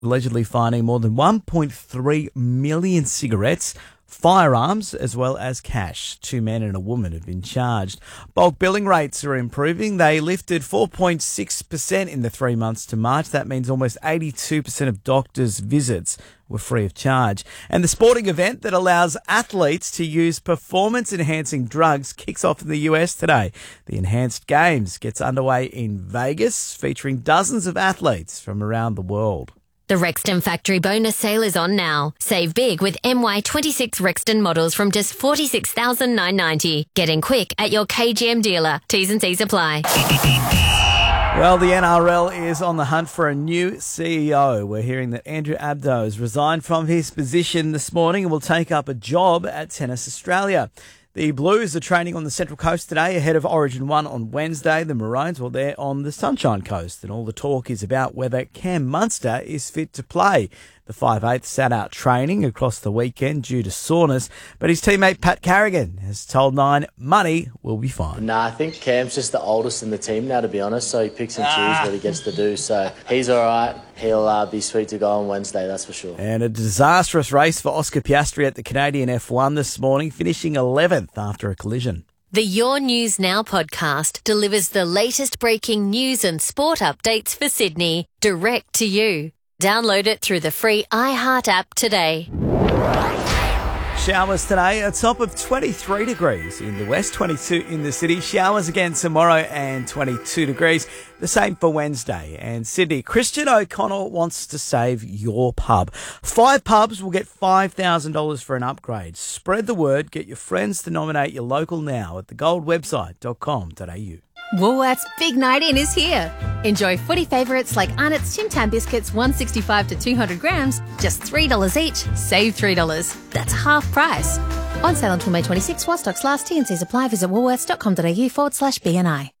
allegedly finding more than 1.3 million cigarettes, firearms, as well as cash. 2 men and a woman have been charged. Bulk billing rates are improving. They lifted 4.6% in the 3 months to March. That means almost 82% of doctors' visits were free of charge. And the sporting event that allows athletes to use performance-enhancing drugs kicks off in the US today. The Enhanced Games gets underway in Vegas, featuring dozens of athletes from around the world. The Rexton Factory bonus sale is on now. Save big with MY26 Rexton models from just $46,990. Get in quick at your KGM dealer. T's and C's apply. Well, the NRL is on the hunt for a new CEO. We're hearing that Andrew Abdo has resigned from his position this morning and will take up a job at Tennis Australia. The Blues are training on the Central Coast today ahead of Origin 1 on Wednesday. The Maroons, well, they're on the Sunshine Coast, and all the talk is about whether Cam Munster is fit to play. The 5'8" sat out training across the weekend due to soreness, but his teammate Pat Carrigan has told Nine money will be fine. Nah, I think Cam's just the oldest in the team now, to be honest, so he picks and chooses what he gets to do. So he's all right. He'll be sweet to go on Wednesday, that's for sure. And a disastrous race for Oscar Piastri at the Canadian F1 this morning, finishing 11th after a collision. The Your News Now podcast delivers the latest breaking news and sport updates for Sydney, direct to you. Download it through the free iHeart app today. Showers today, a top of 23 degrees in the west, 22 in the city. Showers again tomorrow and 22 degrees. The same for Wednesday. And Sydney, Christian O'Connell wants to save your pub. 5 pubs will get $5,000 for an upgrade. Spread the word. Get your friends to nominate your local now at thegoldwebsite.com.au. Woolworths Big Night In is here. Enjoy footy favourites like Arnott's Tim Tam biscuits, 165 to 200 grams, just $3 each. Save $3. That's half price. On sale until May 26 while stocks last. T&Cs apply. Visit woolworths.com.au/BNI.